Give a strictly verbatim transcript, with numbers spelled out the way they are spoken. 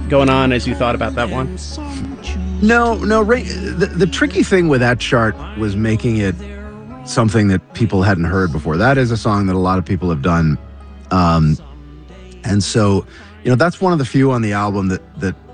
going on as you thought about that one? No, no. Ray, the, the tricky thing with that chart was making it something that people hadn't heard before. That is a song that a lot of people have done. Um, and so, you know, that's one of the few on the album that, that